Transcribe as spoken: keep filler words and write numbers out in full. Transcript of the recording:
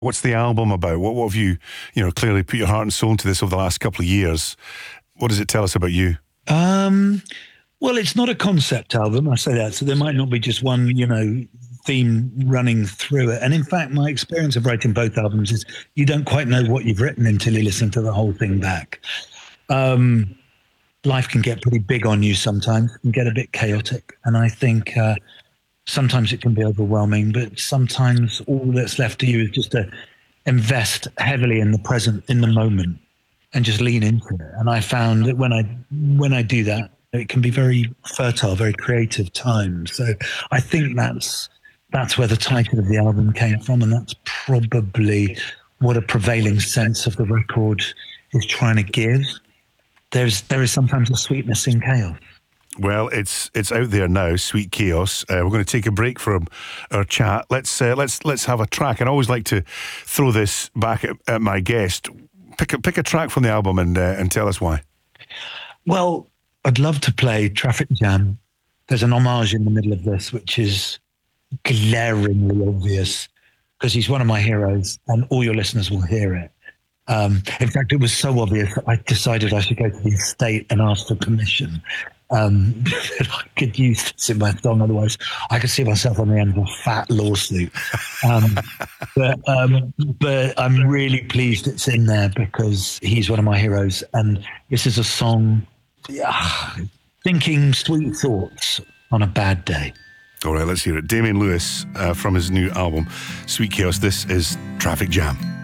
What's the album about? What, what have you, you know, clearly put your heart and soul into this over the last couple of years. What does it tell us about you? Um, well, it's not a concept album, I say that, so there might not be just one, you know, theme running through it. And in fact, my experience of writing both albums is you don't quite know what you've written until you listen to the whole thing back. Um, life can get pretty big on you sometimes, can get a bit chaotic. And I think uh, sometimes it can be overwhelming, but sometimes all that's left to you is just to invest heavily in the present, in the moment, and just lean into it. And I found that when I when I do that, it can be very fertile, very creative time. So I think that's that's where the title of the album came from, and that's probably what a prevailing sense of the record is trying to give. There's there is sometimes a sweetness in chaos. Well, it's it's out there now, Sweet Chaos. Uh, we're going to take a break from our chat. Let's uh, let's let's have a track. And I always like to throw this back at, at my guest. Pick a pick a track from the album and uh, and tell us why. Well, I'd love to play Traffic Jam. There's an homage in the middle of this, which is glaringly obvious because he's one of my heroes, and all your listeners will hear it. Um, in fact, it was so obvious that I decided I should go to the estate and ask for permission. Um, that I could use this in my song, otherwise I could see myself on the end of a fat lawsuit. Um, but, um, but I'm really pleased it's in there because he's one of my heroes, and this is a song, yeah, thinking sweet thoughts on a bad day. All right, let's hear it. Damian Lewis uh, from his new album, Sweet Chaos. This is Traffic Jam.